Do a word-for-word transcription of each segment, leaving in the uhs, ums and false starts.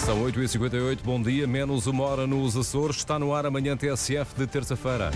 São oito e cinquenta e oito, bom dia, menos uma hora nos Açores. Está no ar amanhã T S F de terça-feira.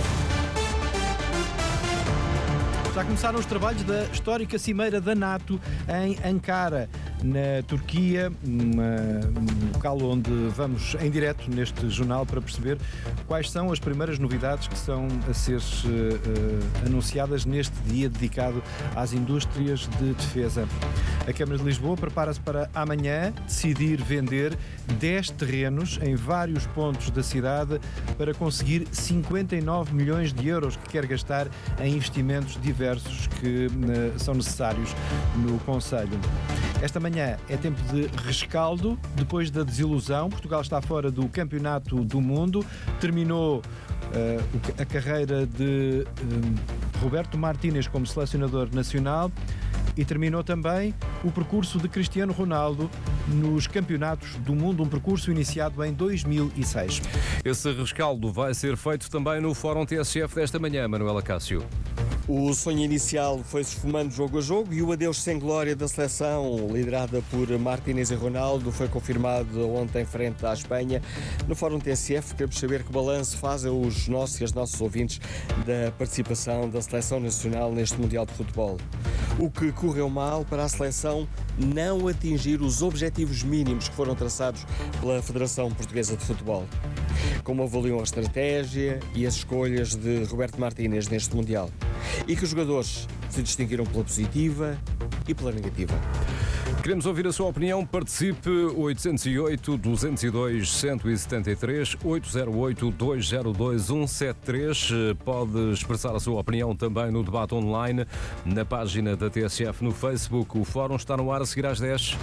Já começaram os trabalhos da histórica Cimeira da NATO em Ankara, na Turquia, um local onde vamos em direto neste jornal para perceber quais são as primeiras novidades que são a ser uh, anunciadas neste dia dedicado às indústrias de defesa. A Câmara de Lisboa prepara-se para amanhã decidir vender dez terrenos em vários pontos da cidade para conseguir cinquenta e nove milhões de euros que quer gastar em investimentos diversos que uh, são necessários no Conselho. Esta manhã é tempo de rescaldo depois da desilusão. Portugal está fora do Campeonato do Mundo. Terminou uh, a carreira de uh, Roberto Martínez como selecionador nacional e terminou também o percurso de Cristiano Ronaldo nos Campeonatos do Mundo, um percurso iniciado em dois mil e seis. Esse rescaldo vai ser feito também no Fórum T S F desta manhã, Manuela Cássio. O sonho inicial foi-se esfumando jogo a jogo e o adeus sem glória da seleção, liderada por Martínez e Ronaldo, foi confirmado ontem frente à Espanha. No Fórum T S F, queremos saber que balanço fazem os nossos e as nossos ouvintes da participação da seleção nacional neste Mundial de Futebol. O que correu mal para a seleção não atingir os objetivos mínimos que foram traçados pela Federação Portuguesa de Futebol. Como avaliam a estratégia e as escolhas de Roberto Martínez neste Mundial. E que os jogadores se distinguiram pela positiva e pela negativa. Queremos ouvir a sua opinião. Participe oitocentos e oito, duzentos e dois, cento e setenta e três, oito zero oito, dois zero dois, cento e setenta e três. Pode expressar a sua opinião também no debate online na página da T S F no Facebook. O Fórum está no ar a seguir às dez.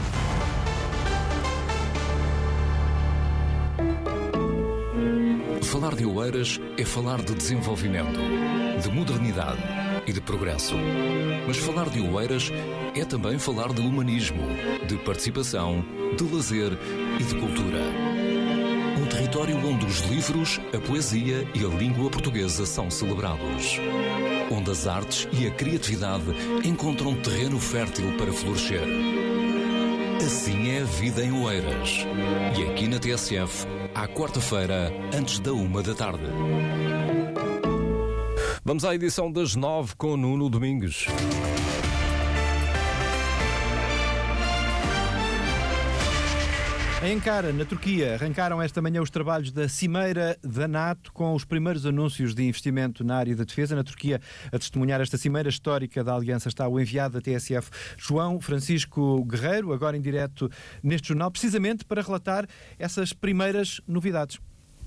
Falar de Oeiras é falar de desenvolvimento, de modernidade e de progresso. Mas falar de Oeiras é também falar de humanismo, de participação, de lazer e de cultura. Um território onde os livros, a poesia e a língua portuguesa são celebrados. Onde as artes e a criatividade encontram terreno fértil para florescer. Assim é a vida em Oeiras. E aqui na T S F, à quarta-feira, antes da uma da tarde. Vamos à edição das nove com Nuno Domingos. Em Ankara, na Turquia, arrancaram esta manhã os trabalhos da Cimeira da NATO com os primeiros anúncios de investimento na área da defesa. Na Turquia, a testemunhar esta cimeira histórica da Aliança está o enviado da T S F, João Francisco Guerreiro, agora em direto neste jornal, precisamente para relatar essas primeiras novidades.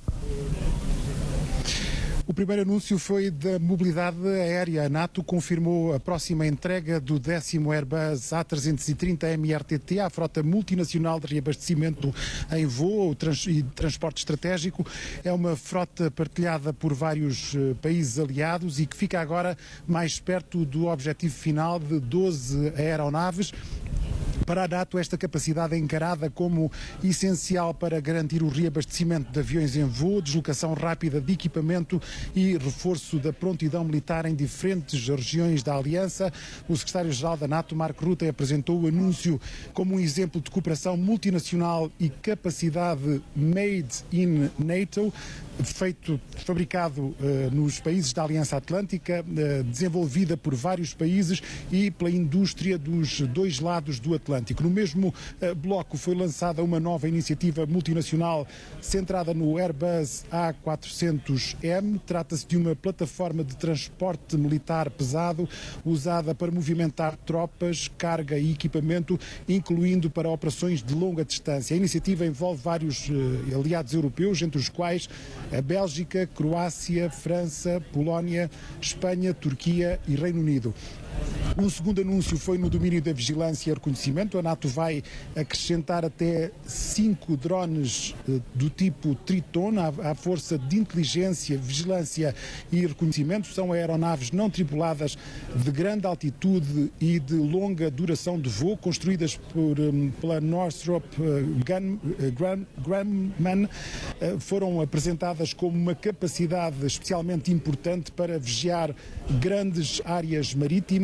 O primeiro anúncio foi da mobilidade aérea. A NATO confirmou a próxima entrega do décimo Airbus A trezentos e trinta M R T T à frota multinacional de reabastecimento em voo e transporte estratégico. É uma frota partilhada por vários países aliados e que fica agora mais perto do objetivo final de doze aeronaves. Para a NATO, esta capacidade é encarada como essencial para garantir o reabastecimento de aviões em voo, deslocação rápida de equipamento e reforço da prontidão militar em diferentes regiões da Aliança. O secretário-geral da NATO, Mark Rutte, apresentou o anúncio como um exemplo de cooperação multinacional e capacidade made in NATO, feito, fabricado uh, nos países da Aliança Atlântica, uh, desenvolvida por vários países e pela indústria dos dois lados do Atlântico. No mesmo uh, bloco foi lançada uma nova iniciativa multinacional centrada no Airbus A quatrocentos M. Trata-se de uma plataforma de transporte militar pesado usada para movimentar tropas, carga e equipamento, incluindo para operações de longa distância. A iniciativa envolve vários uh, aliados europeus, entre os quais a Bélgica, Croácia, França, Polónia, Espanha, Turquia e Reino Unido. Um segundo anúncio foi no domínio da vigilância e reconhecimento. A NATO vai acrescentar até cinco drones eh, do tipo Triton à, à força de inteligência, vigilância e reconhecimento. São aeronaves não tripuladas de grande altitude e de longa duração de voo, construídas por, um, pela Northrop uh, Grumman. Uh, foram apresentadas como uma capacidade especialmente importante para vigiar grandes áreas marítimas,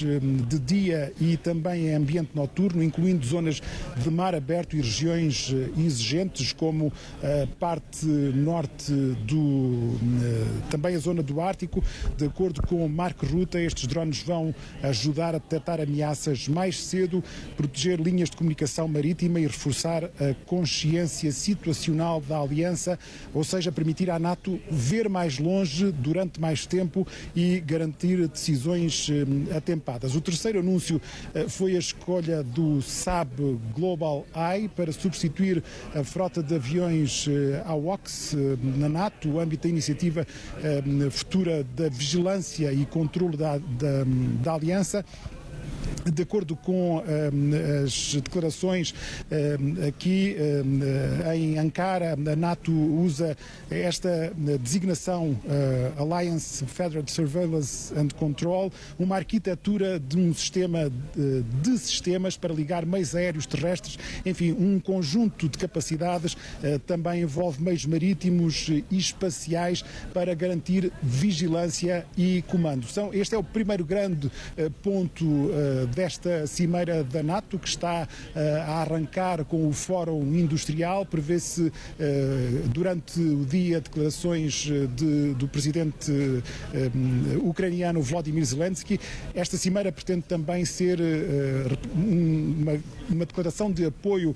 de dia e também em ambiente noturno, incluindo zonas de mar aberto e regiões exigentes, como a parte norte do, também a zona do Ártico. De acordo com o Mark Rutte, estes drones vão ajudar a detectar ameaças mais cedo, proteger linhas de comunicação marítima e reforçar a consciência situacional da aliança, ou seja, permitir à NATO ver mais longe durante mais tempo e garantir decisões atempadas. O terceiro anúncio foi a escolha do Saab Global Eye para substituir a frota de aviões AWACS na NATO, no âmbito da iniciativa futura da vigilância e controle da, da, da aliança. De acordo com um, as declarações um, aqui um, em Ankara, a NATO usa esta designação uh, Alliance Federated Surveillance and Control, uma arquitetura de um sistema de, de sistemas para ligar meios aéreos terrestres, enfim, um conjunto de capacidades, uh, também envolve meios marítimos e espaciais para garantir vigilância e comando. São, este é o primeiro grande uh, ponto uh, desta cimeira da NATO, que está uh, a arrancar com o Fórum Industrial. Prevê-se uh, durante o dia declarações de, do presidente uh, ucraniano Volodymyr Zelensky. Esta cimeira pretende também ser uh, uma, uma declaração de apoio uh,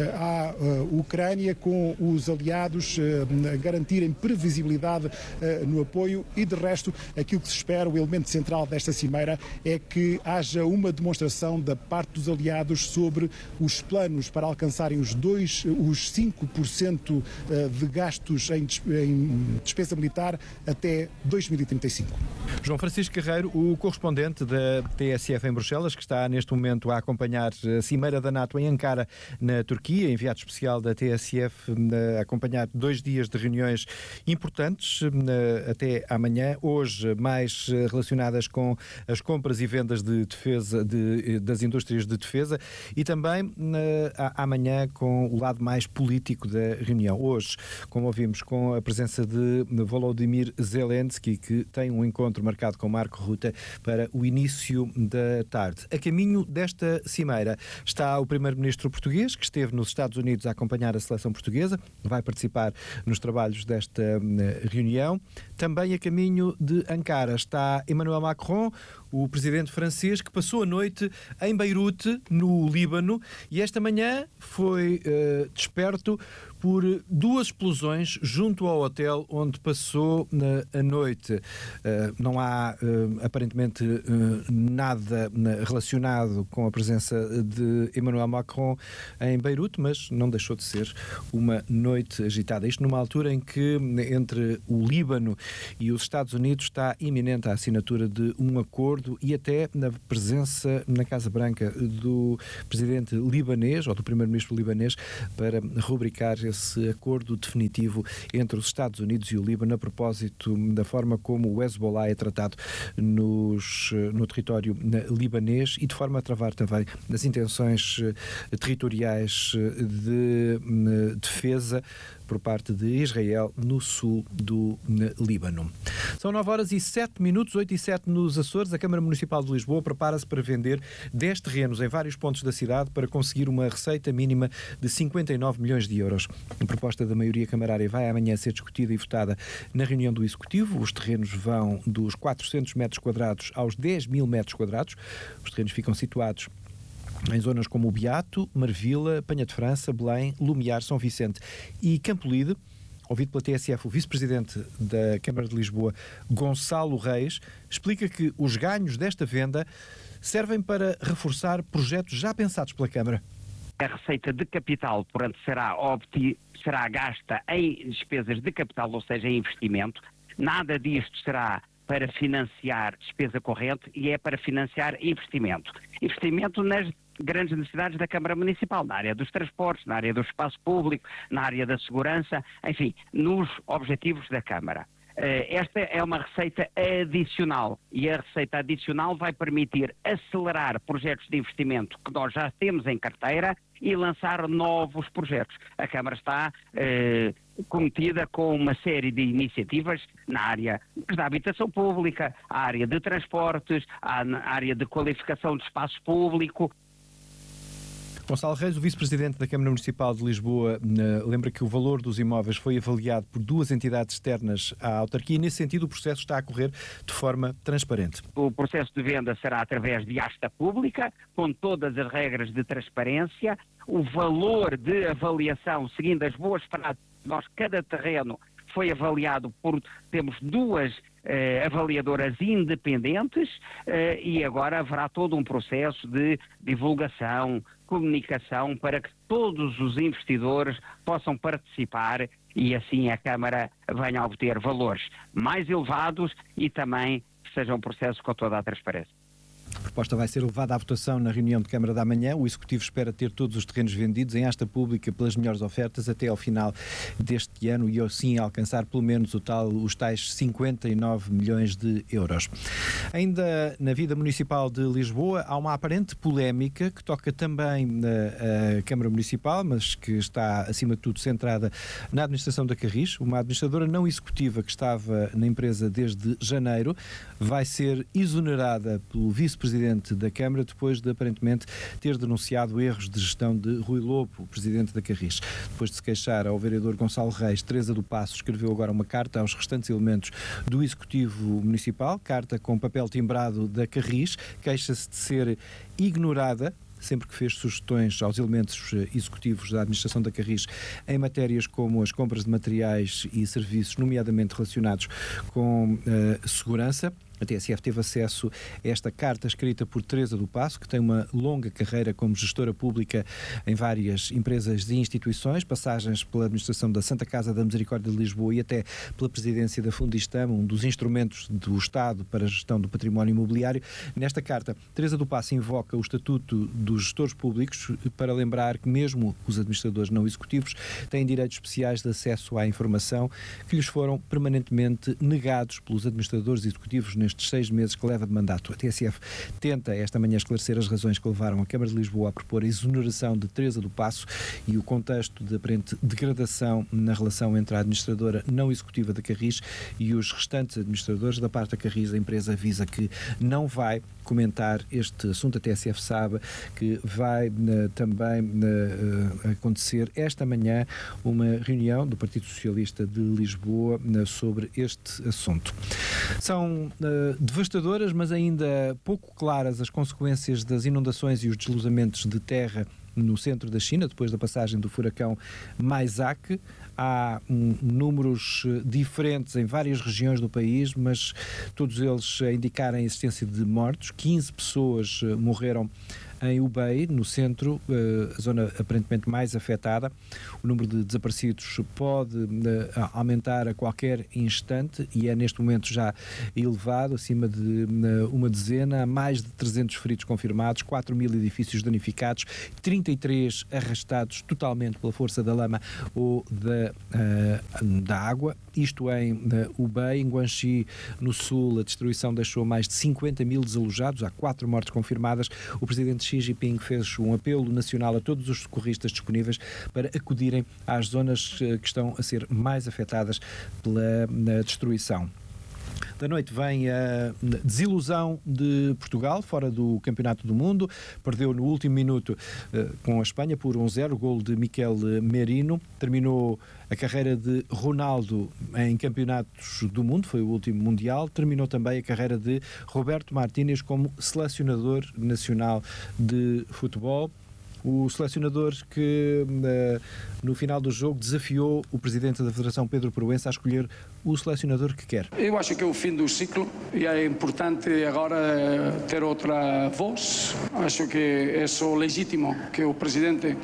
à uh, Ucrânia, com os aliados uh, garantirem previsibilidade uh, no apoio e, de resto, aquilo que se espera, o elemento central desta cimeira, é que haja uma demonstração da parte dos aliados sobre os planos para alcançarem os, dois, os cinco por cento de gastos em despesa militar até dois mil e trinta e cinco. João Francisco Carreiro, o correspondente da T S F em Bruxelas, que está neste momento a acompanhar a cimeira da NATO em Ankara, na Turquia, enviado especial da T S F, a acompanhar dois dias de reuniões importantes até amanhã, hoje mais relacionadas com as compras e vendas de defesa de, das indústrias de defesa, e também amanhã com o lado mais político da reunião. Hoje, como ouvimos, com a presença de Volodymyr Zelensky, que tem um encontro marcado com Mark Rutte para o início da tarde. A caminho desta cimeira está o primeiro-ministro português, que esteve nos Estados Unidos a acompanhar a seleção portuguesa, vai participar nos trabalhos desta reunião. Também a caminho de Ankara está Emmanuel Macron, o presidente francês, que passou a noite em Beirute, no Líbano, e esta manhã foi uh, desperto por duas explosões junto ao hotel onde passou na, a noite. Uh, não há uh, aparentemente uh, nada relacionado com a presença de Emmanuel Macron em Beirute, mas não deixou de ser uma noite agitada. Isto numa altura em que entre o Líbano e os Estados Unidos está iminente a assinatura de um acordo, e até na presença na Casa Branca do presidente libanês, ou do primeiro-ministro libanês, para rubricar esse acordo definitivo entre os Estados Unidos e o Líbano a propósito da forma como o Hezbollah é tratado nos, no território libanês, e de forma a travar também as intenções territoriais de defesa por parte de Israel no sul do Líbano. São nove horas e sete minutos, oito e sete nos Açores. A Câmara Municipal de Lisboa prepara-se para vender dez terrenos em vários pontos da cidade para conseguir uma receita mínima de cinquenta e nove milhões de euros. A proposta da maioria camarária vai amanhã ser discutida e votada na reunião do Executivo. Os terrenos vão dos quatrocentos metros quadrados aos dez mil metros quadrados. Os terrenos ficam situados em zonas como o Beato, Marvila, Penha de França, Belém, Lumiar, São Vicente e Campolide. Ouvido pela T S F, o vice-presidente da Câmara de Lisboa, Gonçalo Reis, explica que os ganhos desta venda servem para reforçar projetos já pensados pela Câmara. A receita de capital, portanto, será, obti- será gasta em despesas de capital, ou seja, em investimento. Nada disto será para financiar despesa corrente, e é para financiar investimento. Investimento nas grandes necessidades da Câmara Municipal, na área dos transportes, na área do espaço público, na área da segurança, enfim, nos objetivos da Câmara. Esta é uma receita adicional, e a receita adicional vai permitir acelerar projetos de investimento que nós já temos em carteira e lançar novos projetos. A Câmara está eh, cometida com uma série de iniciativas na área da habitação pública, a área de transportes, a área de qualificação de espaço público. Gonçalo Reis, o vice-presidente da Câmara Municipal de Lisboa, lembra que o valor dos imóveis foi avaliado por duas entidades externas à autarquia e, nesse sentido, o processo está a correr de forma transparente. O processo de venda será através de asta pública, com todas as regras de transparência. O valor de avaliação, seguindo as boas práticas, nós, cada terreno foi avaliado por, temos duas eh, avaliadoras independentes eh, e agora haverá todo um processo de divulgação, comunicação, para que todos os investidores possam participar e assim a Câmara venha a obter valores mais elevados e também que seja um processo com toda a transparência. A proposta vai ser levada à votação na reunião de Câmara da manhã. O Executivo espera ter todos os terrenos vendidos em asta pública pelas melhores ofertas até ao final deste ano e assim alcançar pelo menos o tal, os tais cinquenta e nove milhões de euros. Ainda na vida municipal de Lisboa há uma aparente polémica que toca também na Câmara Municipal, mas que está acima de tudo centrada na administração da Carris. Uma administradora não executiva que estava na empresa desde janeiro vai ser exonerada pelo vice-presidente da Câmara depois de aparentemente ter denunciado erros de gestão de Rui Lobo, o presidente da Carris. Depois de se queixar ao vereador Gonçalo Reis, Teresa do Passo escreveu agora uma carta aos restantes elementos do Executivo Municipal, carta com papel timbrado da Carris, queixa-se de ser ignorada sempre que fez sugestões aos elementos executivos da administração da Carris em matérias como as compras de materiais e serviços, nomeadamente relacionados com uh, segurança. A T S F teve acesso a esta carta escrita por Teresa do Passo, que tem uma longa carreira como gestora pública em várias empresas e instituições, passagens pela administração da Santa Casa da Misericórdia de Lisboa e até pela presidência da Fundistama, um dos instrumentos do Estado para a gestão do património imobiliário. Nesta carta, Teresa do Passo invoca o Estatuto dos Gestores Públicos para lembrar que mesmo os administradores não executivos têm direitos especiais de acesso à informação que lhes foram permanentemente negados pelos administradores executivos nestes seis meses que leva de mandato. A T S F tenta esta manhã esclarecer as razões que levaram a Câmara de Lisboa a propor a exoneração de Teresa do Passo e o contexto de aparente degradação na relação entre a administradora não executiva da Carris e os restantes administradores. Da parte da Carris, a empresa avisa que não vai comentar este assunto. A T S F sabe que vai na, também na, acontecer esta manhã uma reunião do Partido Socialista de Lisboa na, sobre este assunto. São uh, devastadoras, mas ainda pouco claras as consequências das inundações e os deslizamentos de terra no centro da China, depois da passagem do furacão Maisak. Há um, números diferentes em várias regiões do país, mas todos eles indicarem a existência de mortos. quinze pessoas uh, morreram em Hubei, no centro, a zona aparentemente mais afetada. O número de desaparecidos pode aumentar a qualquer instante e é neste momento já elevado, acima de uma dezena. Há mais de trezentos feridos confirmados, quatro mil edifícios danificados, trinta e três arrastados totalmente pela força da lama ou da, uh, da água. Isto em Hubei. Em Guangxi, no sul, a destruição deixou mais de cinquenta mil desalojados. Há quatro mortes confirmadas. O presidente Xi Jinping fez um apelo nacional a todos os socorristas disponíveis para acudirem às zonas que estão a ser mais afetadas pela destruição. Da noite vem a desilusão de Portugal, fora do Campeonato do Mundo. Perdeu no último minuto uh, com a Espanha por um zero, gol de Miquel Merino. Terminou a carreira de Ronaldo em Campeonatos do Mundo, foi o último Mundial. Terminou também a carreira de Roberto Martínez como selecionador nacional de futebol. O selecionador que uh, no final do jogo desafiou o presidente da Federação, Pedro Proença, a escolher o selecionador que quer. Eu acho que é o fim do ciclo e é importante agora ter outra voz. Acho que é só legítimo que o presidente,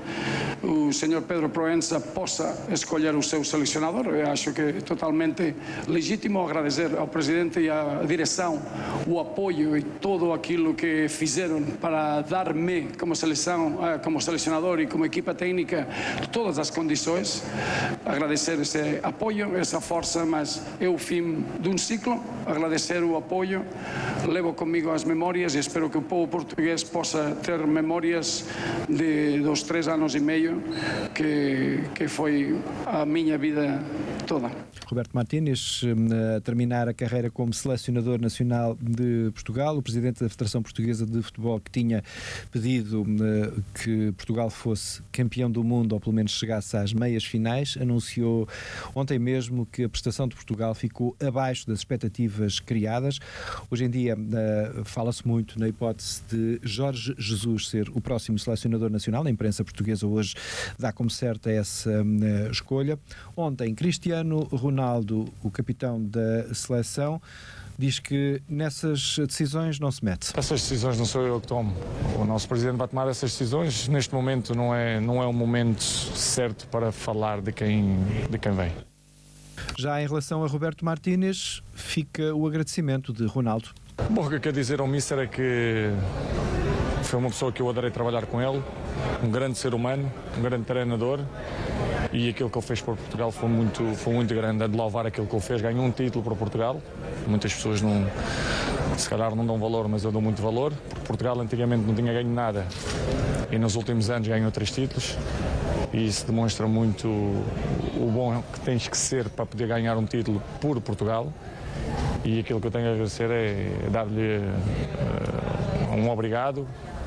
o senhor Pedro Proença, possa escolher o seu selecionador. Eu acho que é totalmente legítimo. Agradecer ao presidente e à direção o apoio e tudo aquilo que fizeram para dar-me como seleção, como selecionador e como equipa técnica todas as condições. Agradecer esse apoio, essa força, mas é o fim de um ciclo. Agradecer o apoio levo comigo as memórias e espero que o povo português possa ter memórias de, dos três anos e meio que, que foi a minha vida toda. Roberto Martínez, a terminar a carreira como selecionador nacional de Portugal, o presidente da Federação Portuguesa de Futebol, que tinha pedido que Portugal fosse campeão do mundo, ou pelo menos chegasse às meias finais, anunciou ontem mesmo que a prestação de Portugal ficou abaixo das expectativas criadas. Hoje em dia fala-se muito na hipótese de Jorge Jesus ser o próximo selecionador nacional. A imprensa portuguesa hoje dá como certa essa escolha. Ontem, Cristiano Ronaldo, o capitão da seleção, diz que nessas decisões não se mete. Essas decisões não sou eu que tomo. O nosso presidente vai tomar essas decisões. Neste momento não é, não é o momento certo para falar de quem, de quem vem. Já em relação a Roberto Martínez, fica o agradecimento de Ronaldo. Bom, o que eu quero dizer ao Mister é que foi uma pessoa que eu adorei trabalhar com ele, um grande ser humano, um grande treinador. E aquilo que ele fez por Portugal foi muito, foi muito grande. É de louvar aquilo que ele fez. Ganhou um título para Portugal. Muitas pessoas não, se calhar não dão valor, mas eu dou muito valor. Porque Portugal antigamente não tinha ganho nada. E nos últimos anos ganhou três títulos. E isso demonstra muito o bom que tens que ser para poder ganhar um título por Portugal. E aquilo que eu tenho a agradecer é dar-lhe uh, um obrigado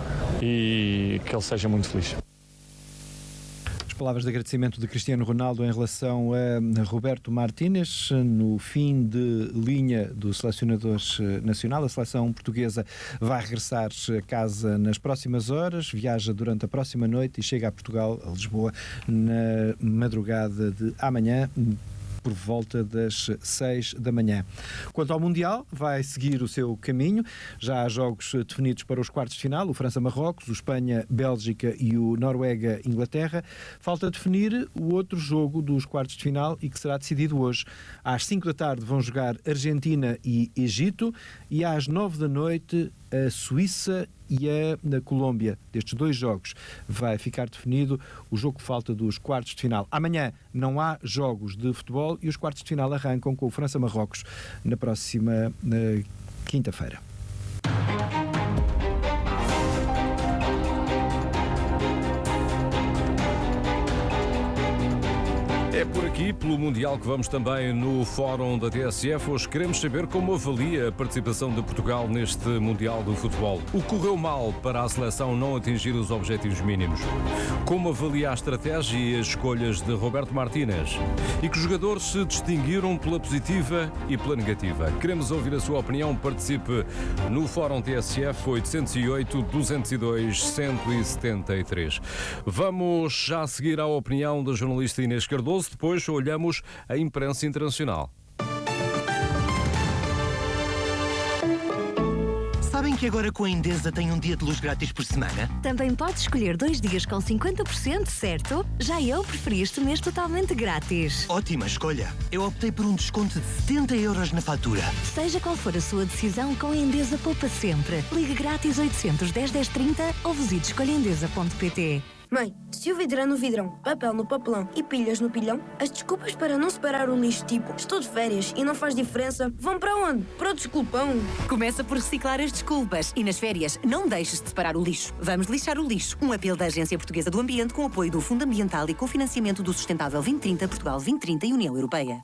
e que ele seja muito feliz. Palavras de agradecimento de Cristiano Ronaldo em relação a Roberto Martínez. No fim de linha do selecionador nacional, a seleção portuguesa vai regressar a casa nas próximas horas, viaja durante a próxima noite e chega a Portugal, a Lisboa, na madrugada de amanhã, por volta das seis da manhã. Quanto ao Mundial, vai seguir o seu caminho. Já há jogos definidos para os quartos de final, o França-Marrocos, o Espanha-Bélgica e o Noruega-Inglaterra. Falta definir o outro jogo dos quartos de final e que será decidido hoje. Às cinco da tarde vão jogar Argentina e Egito e às nove da noite a Suíça e a na Colômbia. Destes dois jogos vai ficar definido o jogo que falta dos quartos de final. Amanhã não há jogos de futebol e os quartos de final arrancam com o França-Marrocos na próxima na quinta-feira. É por aqui, pelo Mundial, que vamos também no Fórum da T S F. Hoje queremos saber como avalia a participação de Portugal neste Mundial do Futebol. O que correu mal para a seleção não atingir os objetivos mínimos? Como avalia a estratégia e as escolhas de Roberto Martínez? E que jogadores se distinguiram pela positiva e pela negativa? Queremos ouvir a sua opinião. Participe no Fórum T S F oito zero oito, duzentos e dois, cento e setenta e três. Vamos já seguir à opinião da jornalista Inês Cardoso. Depois olhamos a imprensa internacional. Sabem que agora com a Endesa tem um dia de luz grátis por semana? Também podes escolher dois dias com cinquenta por cento, certo? Já eu preferi este mês totalmente grátis. Ótima escolha. Eu optei por um desconto de setenta euros na fatura. Seja qual for a sua decisão, com a Endesa poupa sempre. Ligue grátis oitocentos, dez, dez, trinta ou visite escolha endesa ponto pt. Mãe, se o vidro é no vidrão, papel no papelão e pilhas no pilhão, as desculpas para não separar o lixo, tipo estou de férias e não faz diferença, vão para onde? Para o desculpão. Começa por reciclar as desculpas e nas férias não deixes de separar o lixo. Vamos lixar o lixo. Um apelo da Agência Portuguesa do Ambiente com apoio do Fundo Ambiental e cofinanciamento do Sustentável vinte trinta, Portugal vinte trinta e União Europeia.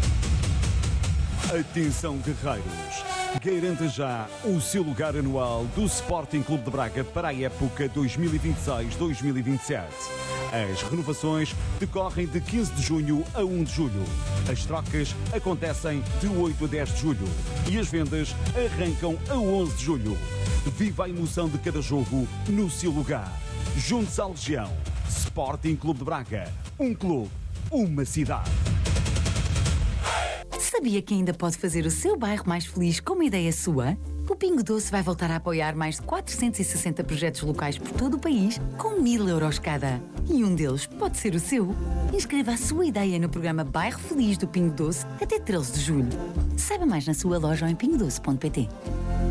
Atenção, guerreiros! Garanta já o seu lugar anual do Sporting Clube de Braga para a época dois mil e vinte e seis, dois mil e vinte e sete. As renovações decorrem de quinze de junho a um de julho. As trocas acontecem de oito a dez de julho. E as vendas arrancam a onze de julho. Viva a emoção de cada jogo no seu lugar. Junte-se à Legião. Sporting Clube de Braga. Um clube, uma cidade. Sabia que ainda pode fazer o seu bairro mais feliz com uma ideia sua? O Pingo Doce vai voltar a apoiar mais de quatrocentos e sessenta projetos locais por todo o país com mil euros cada. E um deles pode ser o seu. Inscreva a sua ideia no programa Bairro Feliz do Pingo Doce até treze de julho. Saiba mais na sua loja ou em pingo doce ponto pt.